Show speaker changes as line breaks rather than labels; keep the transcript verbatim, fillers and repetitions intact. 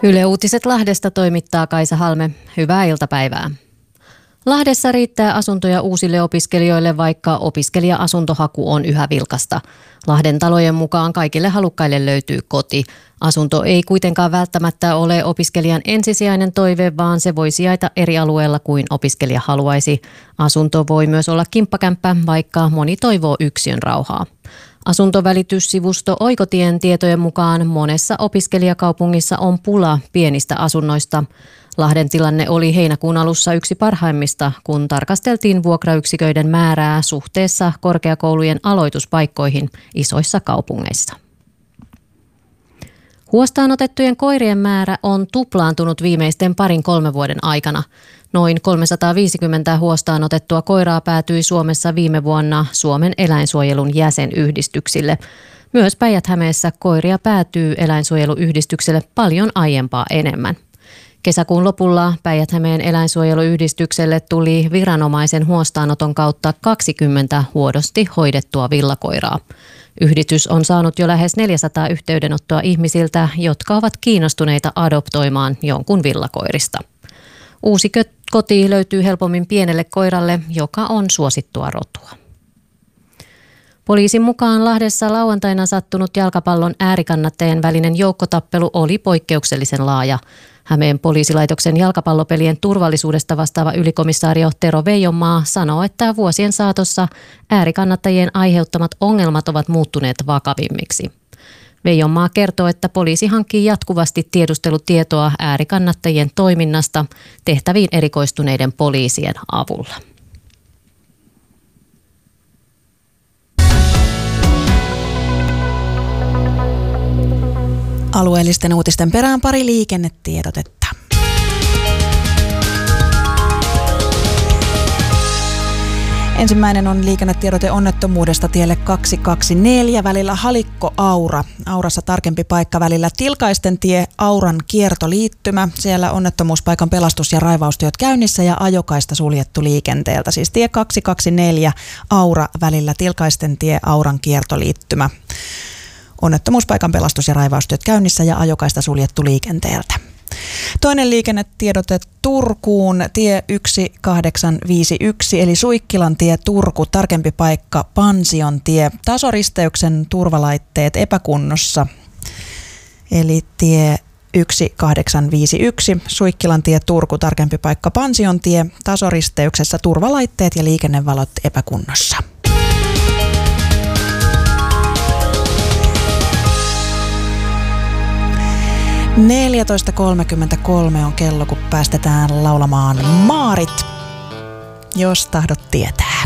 Yle Uutiset Lahdesta toimittaa Kaisa Halme. Hyvää iltapäivää. Lahdessa riittää asuntoja uusille opiskelijoille, vaikka opiskelija-asuntohaku on yhä vilkasta. Lahden talojen mukaan kaikille halukkaille löytyy koti. Asunto ei kuitenkaan välttämättä ole opiskelijan ensisijainen toive, vaan se voi sijaita eri alueella kuin opiskelija haluaisi. Asunto voi myös olla kimppakämppä, vaikka moni toivoo yksiön rauhaa. Asuntovälityssivusto Oikotien tietojen mukaan monessa opiskelijakaupungissa on pula pienistä asunnoista. Lahden tilanne oli heinäkuun alussa yksi parhaimmista, kun tarkasteltiin vuokrayksiköiden määrää suhteessa korkeakoulujen aloituspaikkoihin isoissa kaupungeissa. Huostaan otettujen koirien määrä on tuplaantunut viimeisten parin kolmen vuoden aikana. Noin kolmesataaviisikymmentä huostaan otettua koiraa päätyi Suomessa viime vuonna Suomen eläinsuojelun jäsenyhdistyksille. Myös Päijät-Hämeessä koiria päätyy eläinsuojeluyhdistykselle paljon aiempaa enemmän. Kesäkuun lopulla Päijät-Hämeen eläinsuojeluyhdistykselle tuli viranomaisen huostaanoton kautta kaksikymmentä huonosti hoidettua villakoiraa. Yhdistys on saanut jo lähes neljäsataa yhteydenottoa ihmisiltä, jotka ovat kiinnostuneita adoptoimaan jonkun villakoirista. Uusi koti löytyy helpommin pienelle koiralle, joka on suosittua rotua. Poliisin mukaan Lahdessa lauantaina sattunut jalkapallon äärikannattajien välinen joukkotappelu oli poikkeuksellisen laaja. Hämeen poliisilaitoksen jalkapallopelien turvallisuudesta vastaava ylikomissaario Tero Veijonmaa sanoo, että vuosien saatossa äärikannattajien aiheuttamat ongelmat ovat muuttuneet vakavimmiksi. Veijonmaa kertoo, että poliisi hankkii jatkuvasti tiedustelutietoa äärikannattajien toiminnasta tehtäviin erikoistuneiden poliisien avulla.
Alueellisten uutisten perään pari liikennetiedotetta. Ensimmäinen on liikennetiedote onnettomuudesta tielle kaksisataakaksikymmentäneljä välillä Halikko-Aura. Aurassa tarkempi paikka välillä Tilkaisten tie, Auran kiertoliittymä. Siellä onnettomuuspaikan pelastus- ja raivaustyöt käynnissä ja ajokaista suljettu liikenteeltä. Siis tie kaksisataakaksikymmentäneljä Aura välillä Tilkaisten tie, Auran kiertoliittymä. Onnettomuuspaikan pelastus- ja raivaustyöt käynnissä ja ajokaista suljettu liikenteeltä. Toinen liikennetiedote Turkuun, tie yksi kahdeksan viisi yksi eli Suikkilan tie Turku, tarkempi paikka Pansion tie, tasoristeyksen turvalaitteet epäkunnossa. Eli tie yksi kahdeksan viisi yksi, Suikkilan tie Turku, tarkempi paikka Pansion tie, tasoristeyksessä turvalaitteet ja liikennevalot epäkunnossa. neljätoista kolmekymmentäkolme on kello, kun päästetään laulamaan Maarit, jos tahdot tietää.